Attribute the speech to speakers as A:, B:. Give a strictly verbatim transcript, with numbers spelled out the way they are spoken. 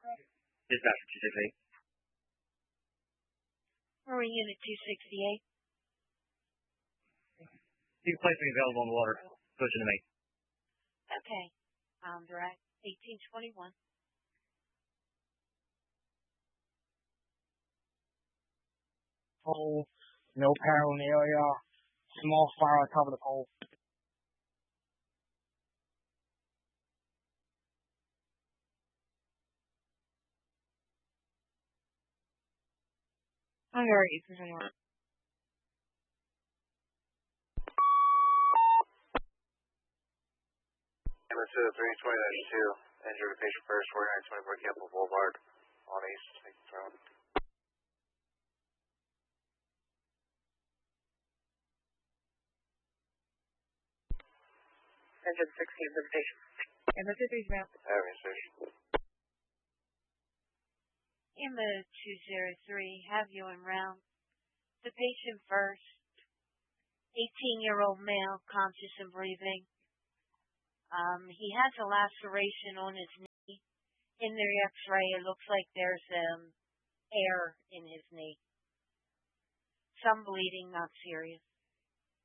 A: Dispatcher two sixty-eight.
B: Marine Unit two sixty-eight.
A: You can place me available on the water. Push into me.
B: Okay. Um, direct eighteen twenty-one.
C: Pole, no power in the area. Small fire on top of the pole.
B: I'm very easy for anyone.
D: Ambulance to three twenty dash two. Injured patient first, forty-nine twenty-four Campbell Boulevard on East. Road.
E: Engine sixteen for the patient. Ambulance two three zero.
D: Having station.
B: Ambulance two zero three, have you en route. The patient first, eighteen-year-old male, conscious and breathing. Um, he has a laceration on his knee. In the x-ray, it looks like there's um, air in his knee. Some bleeding, not serious.